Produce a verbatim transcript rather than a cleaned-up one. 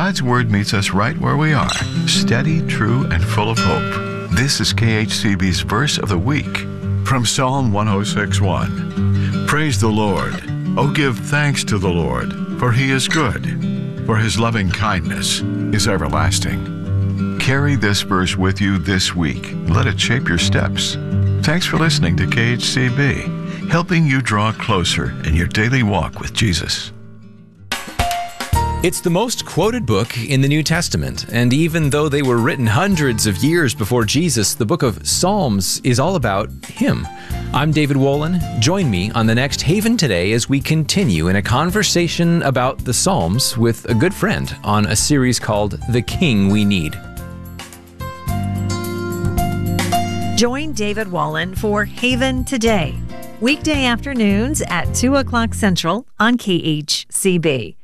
God's Word meets us right where we are, steady, true, and full of hope. This is K H C B's Verse of the Week from Psalm one oh six one. Praise the Lord. Oh, give thanks to the Lord, for He is good, for His loving kindness is everlasting. Carry this verse with you this week. Let it shape your steps. Thanks for listening to K H C B, helping you draw closer in your daily walk with Jesus. It's the most quoted book in the New Testament, and even though they were written hundreds of years before Jesus, the book of Psalms is all about Him. I'm David Wolin. Join me on the next Haven Today as we continue in a conversation about the Psalms with a good friend on a series called The King We Need. Join David Wolin for Haven Today, weekday afternoons at two o'clock Central on K H C B.